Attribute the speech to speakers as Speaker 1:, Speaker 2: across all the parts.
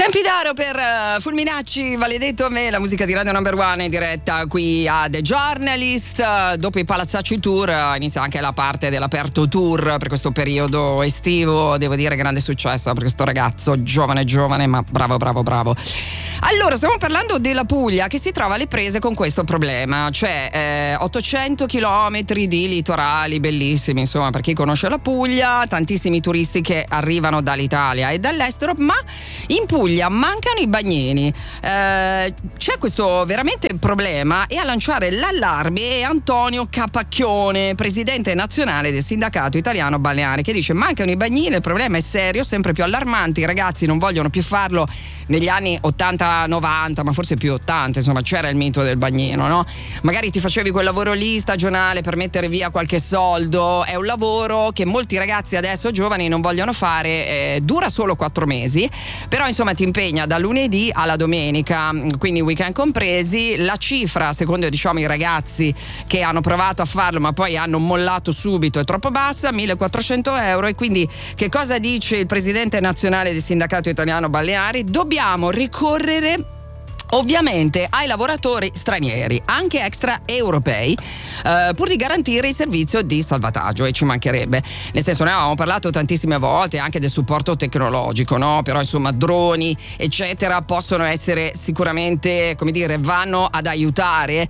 Speaker 1: Tempi d'oro per Fulminacci, maledetto a me, la musica di Radio Number One in diretta qui a The Journalist. Dopo i Palazzacci Tour inizia anche la parte dell'aperto tour per questo periodo estivo. Devo dire grande successo per questo ragazzo giovane ma bravo. Allora, stiamo parlando della Puglia che si trova alle prese con questo problema, cioè 800 chilometri di litorali bellissimi, insomma, per chi conosce la Puglia, tantissimi turisti che arrivano dall'Italia e dall'estero, ma in Puglia mancano i bagnini. C'è questo veramente problema e a lanciare l'allarme è Antonio Capacchione, presidente nazionale del sindacato italiano balneare, che dice: mancano i bagnini, il problema è serio, sempre più allarmante, i ragazzi non vogliono più farlo. Negli anni 80-90, ma forse più 80, insomma, c'era il mito del bagnino, no? Magari ti facevi quel lavoro lì stagionale per mettere via qualche soldo, è un lavoro che molti ragazzi adesso giovani non vogliono fare, dura solo 4 mesi, però insomma ti impegna da lunedì alla domenica, quindi weekend compresi. La cifra, secondo diciamo i ragazzi che hanno provato a farlo ma poi hanno mollato subito, è troppo bassa, 1.400 euro. E quindi che cosa dice il presidente nazionale del sindacato italiano balneari? Dobbiamo ricorrere ovviamente ai lavoratori stranieri, anche extraeuropei, pur di garantire il servizio di salvataggio, e ci mancherebbe. Nel senso, noi avevamo parlato tantissime volte anche del supporto tecnologico, no? Però insomma droni eccetera possono essere sicuramente, come dire, vanno ad aiutare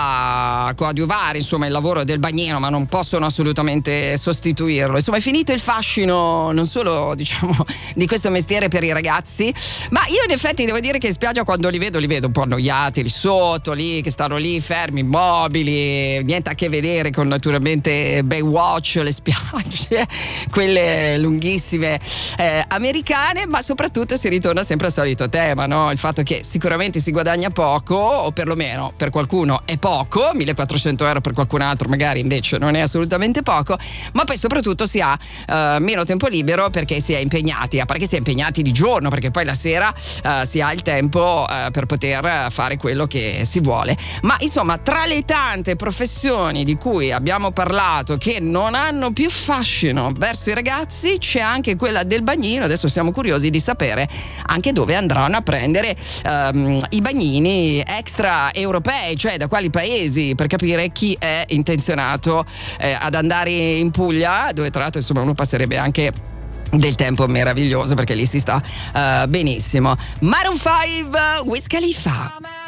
Speaker 1: a coadiuvare insomma il lavoro del bagnino, ma non possono assolutamente sostituirlo. Insomma, è finito il fascino non solo diciamo di questo mestiere per i ragazzi, ma io in effetti devo dire che in spiaggia quando li vedo un po' annoiati lì sotto, lì che stanno lì fermi, immobili, niente a che vedere con naturalmente Baywatch, le spiagge quelle lunghissime americane, ma soprattutto si ritorna sempre al solito tema, no? Il fatto che sicuramente si guadagna poco, o perlomeno per qualcuno è poco, 1.400 euro per qualcun altro magari invece non è assolutamente poco, ma poi soprattutto si ha meno tempo libero perché si è impegnati, a parte che si è impegnati di giorno, perché poi la sera si ha il tempo per poter fare quello che si vuole. Ma insomma, tra le tante professioni di cui abbiamo parlato che non hanno più fascino verso i ragazzi, c'è anche quella del bagnino. Adesso siamo curiosi di sapere anche dove andranno a prendere i bagnini extraeuropei, cioè da quali paesi, per capire chi è intenzionato ad andare in Puglia, dove tra l'altro insomma uno passerebbe anche del tempo meraviglioso perché lì si sta benissimo. Maroon 5, Wiz Khalifa.